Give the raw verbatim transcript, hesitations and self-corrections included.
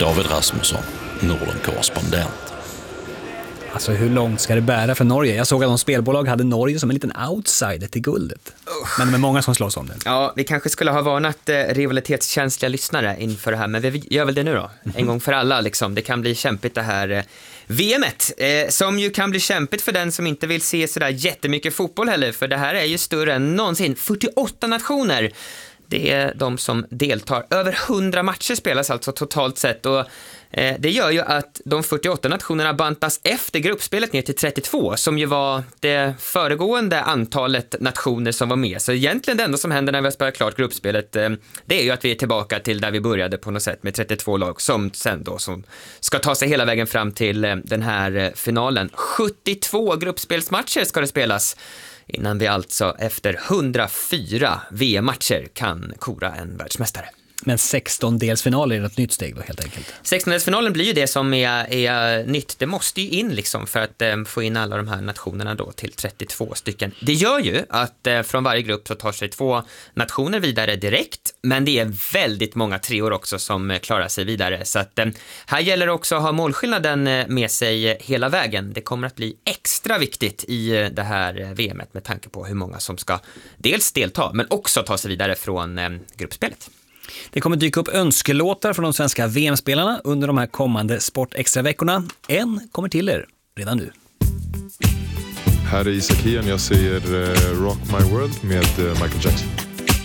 David Rasmusson, Norden-korrespondent. Alltså hur långt ska det bära för Norge? Jag såg att de spelbolag hade Norge som en liten outsider till guldet. Men det är många som slåss om det. Ja, vi kanske skulle ha varnat eh, rivalitetskänsliga lyssnare inför det här. Men vi gör väl det nu då. Mm-hmm. En gång för alla liksom. Det kan bli kämpigt det här eh, V M-et. Eh, som ju kan bli kämpigt för den som inte vill se sådär jättemycket fotboll heller. För det här är ju större än någonsin. fyrtioåtta nationer. Det är de som deltar. Över hundra matcher spelas alltså totalt sett. Och eh, det gör ju att de fyrtioåtta nationerna bantas efter gruppspelet ner till trettiotvå. Som ju var det föregående antalet nationer som var med. Så egentligen det enda som händer när vi har spelat klart gruppspelet. Eh, det är ju att vi är tillbaka till där vi började på något sätt med trettiotvå lag. Som sen då som ska ta sig hela vägen fram till eh, den här eh, finalen. sjuttiotvå gruppspelsmatcher ska det spelas. Innan vi alltså efter hundrafyra V M-matcher kan kora en världsmästare. Men sexton-delsfinaler är ett nytt steg då helt enkelt. sexton-delsfinalen blir ju det som är, är nytt. Det måste ju in liksom för att eh, få in alla de här nationerna då till trettiotvå stycken. Det gör ju att eh, från varje grupp så tar sig två nationer vidare direkt. Men det är väldigt många treor också som eh, klarar sig vidare. Så att eh, här gäller det också att ha målskillnaden eh, med sig hela vägen. Det kommer att bli extra viktigt i eh, det här eh, V M-et med tanke på hur många som ska dels delta men också ta sig vidare från eh, gruppspelet. Det kommer dyka upp önskelåtar från de svenska V M-spelarna under de här kommande sportextraveckorna. En kommer till er redan nu. Här är Isak Hien, jag säger uh, Rock My World med uh, Michael Jackson.